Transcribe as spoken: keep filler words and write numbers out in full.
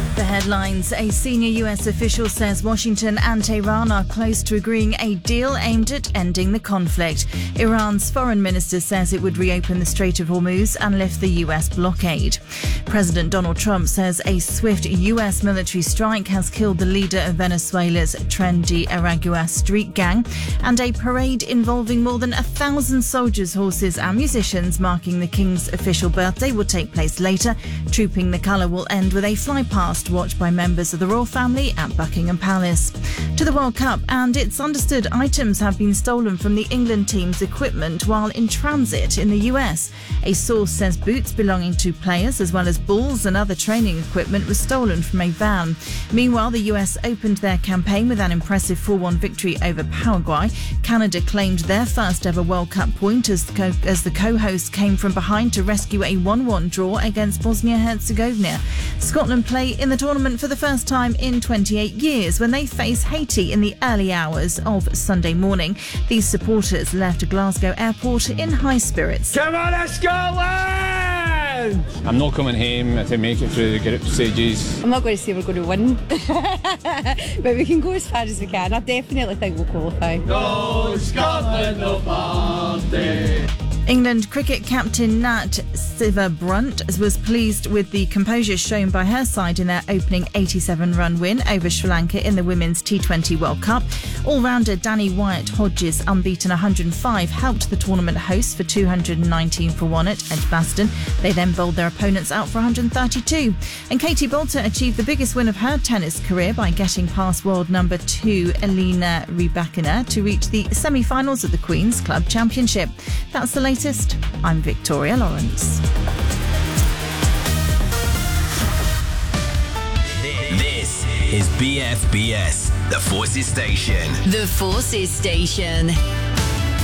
The headlines. A senior U S official says Washington and Tehran are close to agreeing a deal aimed at ending the conflict. Iran's foreign minister says it would reopen the Strait of Hormuz and lift the U S blockade. President Donald Trump says a swift U S military strike has killed the leader of Venezuela's Tren de Aragua street gang, and a parade involving more than a thousand soldiers, horses and musicians marking the King's official birthday will take place later. Trooping the colour will end with a fly-past watched by members of the royal family at Buckingham Palace. To the World Cup, and it's understood items have been stolen from the England team's equipment while in transit in the U S. A source says boots belonging to players as well as balls and other training equipment was stolen from a van. Meanwhile, the U S opened their campaign with an impressive four one victory over Paraguay. Canada claimed their first ever World Cup point as the, co- as the co-hosts came from behind to rescue a one one draw against Bosnia-Herzegovina. Scotland play in the tournament for the first time in twenty-eight years when they face Haiti in the early hours of Sunday morning. These supporters left Glasgow Airport in high spirits. Come on, Scotland! I'm not coming home to make it through the group stages. I'm not going to say we're going to win, but we can go as far as we can. I definitely think we'll qualify. Go Scotland, no party! England cricket captain Nat Sciver-Brunt was pleased with the composure shown by her side in their opening eighty-seven run win over Sri Lanka in the Women's T twenty World Cup. All-rounder Danny Wyatt-Hodges' unbeaten one hundred five helped the tournament hosts for two hundred nineteen for one at Edgbaston. They then bowled their opponents out for one hundred thirty-two. And Katie Boulter achieved the biggest win of her tennis career by getting past world number two Elena Rybakina to reach the semi-finals of the Queen's Club Championship. That's the latest. I'm Victoria Lawrence. This is B F B S, the Forces Station. The Forces Station.